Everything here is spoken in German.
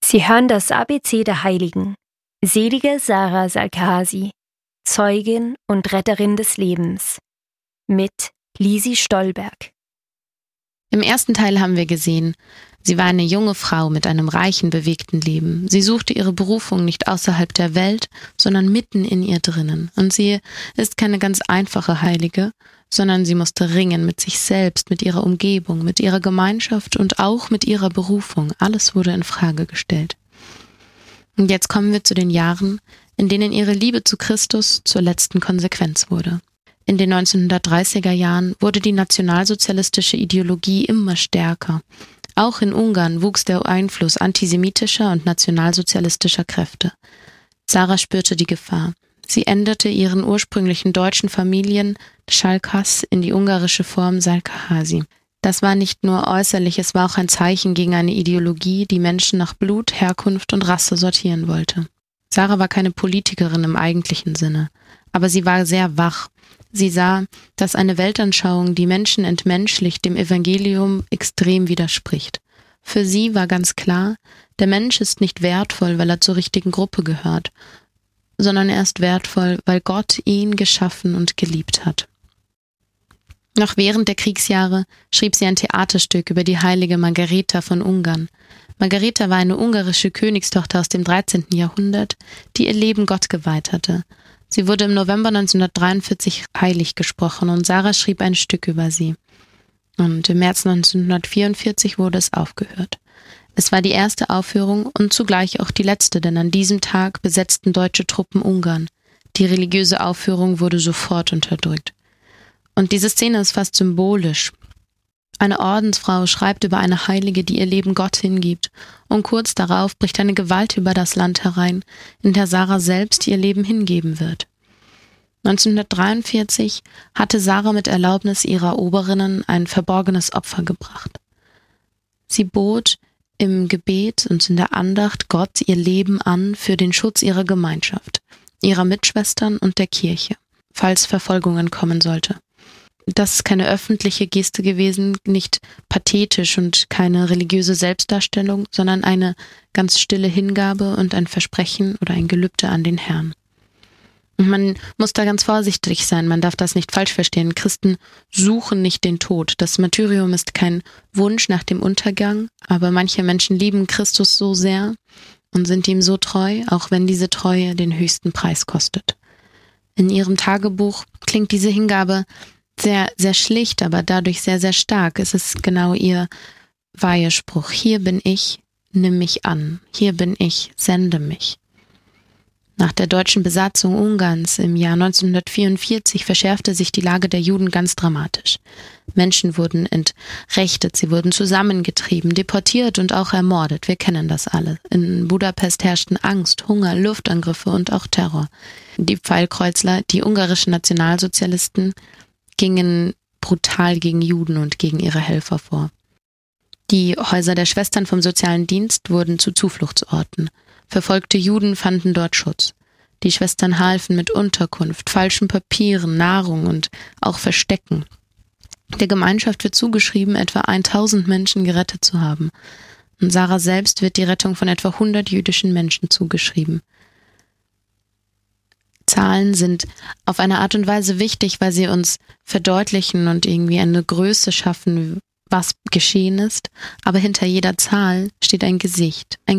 Sie hören das ABC der Heiligen. Selige Sarah Salkahasi, Zeugin und Retterin des Lebens. Mit Lisi Stolberg. Im ersten Teil haben wir gesehen, sie war eine junge Frau mit einem reichen, bewegten Leben. Sie suchte ihre Berufung nicht außerhalb der Welt, sondern mitten in ihr drinnen. Und sie ist keine ganz einfache Heilige, sondern sie musste ringen mit sich selbst, mit ihrer Umgebung, mit ihrer Gemeinschaft und auch mit ihrer Berufung. Alles wurde in Frage gestellt. Und jetzt kommen wir zu den Jahren, in denen ihre Liebe zu Christus zur letzten Konsequenz wurde. In den 1930er Jahren wurde die nationalsozialistische Ideologie immer stärker. Auch in Ungarn wuchs der Einfluss antisemitischer und nationalsozialistischer Kräfte. Sarah spürte die Gefahr. Sie änderte ihren ursprünglichen deutschen Familien Salkas in die ungarische Form Salkahasi. Das war nicht nur äußerlich, es war auch ein Zeichen gegen eine Ideologie, die Menschen nach Blut, Herkunft und Rasse sortieren wollte. Sarah war keine Politikerin im eigentlichen Sinne, aber sie war sehr wach. Sie sah, dass eine Weltanschauung, die Menschen entmenschlicht, dem Evangelium extrem widerspricht. Für sie war ganz klar, der Mensch ist nicht wertvoll, weil er zur richtigen Gruppe gehört, sondern er ist wertvoll, weil Gott ihn geschaffen und geliebt hat. Noch während der Kriegsjahre schrieb sie ein Theaterstück über die heilige Margareta von Ungarn. Margareta war eine ungarische Königstochter aus dem 13. Jahrhundert, die ihr Leben Gott geweiht hatte. Sie wurde im November 1943 heilig gesprochen und Sarah schrieb ein Stück über sie. Und im März 1944 wurde es aufgeführt. Es war die erste Aufführung und zugleich auch die letzte, denn an diesem Tag besetzten deutsche Truppen Ungarn. Die religiöse Aufführung wurde sofort unterdrückt. Und diese Szene ist fast symbolisch. Eine Ordensfrau schreibt über eine Heilige, die ihr Leben Gott hingibt, und kurz darauf bricht eine Gewalt über das Land herein, in der Sarah selbst ihr Leben hingeben wird. 1943 hatte Sarah mit Erlaubnis ihrer Oberinnen ein verborgenes Opfer gebracht. Sie bot im Gebet und in der Andacht Gott ihr Leben an für den Schutz ihrer Gemeinschaft, ihrer Mitschwestern und der Kirche, falls Verfolgungen kommen sollte. Das ist keine öffentliche Geste gewesen, nicht pathetisch und keine religiöse Selbstdarstellung, sondern eine ganz stille Hingabe und ein Versprechen oder ein Gelübde an den Herrn. Und man muss da ganz vorsichtig sein, man darf das nicht falsch verstehen. Christen suchen nicht den Tod. Das Martyrium ist kein Wunsch nach dem Untergang, aber manche Menschen lieben Christus so sehr und sind ihm so treu, auch wenn diese Treue den höchsten Preis kostet. In ihrem Tagebuch klingt diese Hingabe sehr, sehr schlicht, aber dadurch sehr, sehr stark. Es ist genau ihr Weihespruch. Hier bin ich, nimm mich an. Hier bin ich, sende mich. Nach der deutschen Besatzung Ungarns im Jahr 1944 verschärfte sich die Lage der Juden ganz dramatisch. Menschen wurden entrechtet, sie wurden zusammengetrieben, deportiert und auch ermordet. Wir kennen das alle. In Budapest herrschten Angst, Hunger, Luftangriffe und auch Terror. Die Pfeilkreuzler, die ungarischen Nationalsozialisten, gingen brutal gegen Juden und gegen ihre Helfer vor. Die Häuser der Schwestern vom sozialen Dienst wurden zu Zufluchtsorten. Verfolgte Juden fanden dort Schutz. Die Schwestern halfen mit Unterkunft, falschen Papieren, Nahrung und auch Verstecken. Der Gemeinschaft wird zugeschrieben, etwa 1000 Menschen gerettet zu haben. Und Sarah selbst wird die Rettung von etwa 100 jüdischen Menschen zugeschrieben. Zahlen sind auf eine Art und Weise wichtig, weil sie uns verdeutlichen und irgendwie eine Größe schaffen, was geschehen ist. Aber hinter jeder Zahl steht ein Gesicht